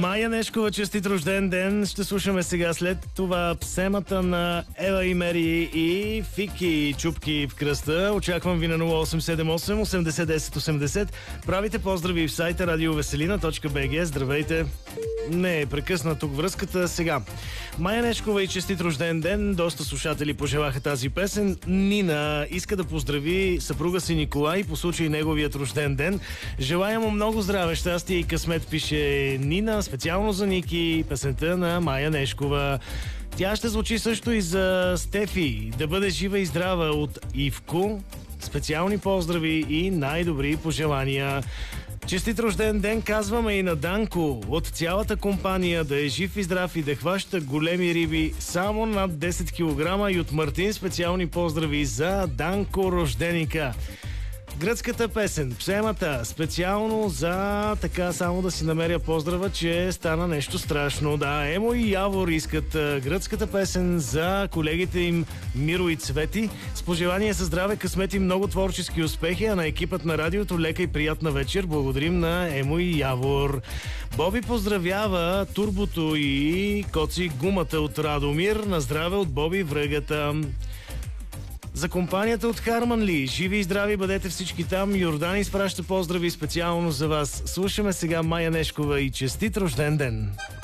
Майя Нешкова, честит рожден ден. Ще слушаме сега след това псемата на Ева и Мери и Фики чупки в кръста. Очаквам ви на 0878 80 10 80. Правите поздрави в сайта radiovеселина.bg. Здравейте! Не е прекъсна тук връзката. Сега. Майя Нешкова и честит рожден ден. Доста слушатели пожелаха тази песен. Нина иска да поздрави съпруга си Николай по случай неговият рожден ден. Желая му много здраве, щастие и късмет, пише Нина. Специално за Ники песента на Майя Нешкова. Тя ще звучи също и за Стефи. Да бъде жива и здрава от Ивко. Специални поздрави и най-добри пожелания. Честит рожден ден казваме и на Данко от цялата компания, да е жив и здрав и да хваща големи риби само над 10 кг. И от Мартин специални поздрави за Данко рожденика. Гръцката песен, псемата, специално за така само да си намеря поздрава, че стана нещо страшно. Да, Емо и Явор искат гръцката песен за колегите им Миро и Цвети. С пожелание за здраве, късмет и много творчески успехи, а на екипът на радиото лека и приятна вечер. Благодарим на Емо и Явор. Боби поздравява Турбото и Коци гумата от Радомир. На здраве от Боби Връгата. За компанията от Харманли. Живи и здрави бъдете всички там. Йордан изпраща поздрави специално за вас. Слушаме сега Майя Нешкова и честит рожден ден!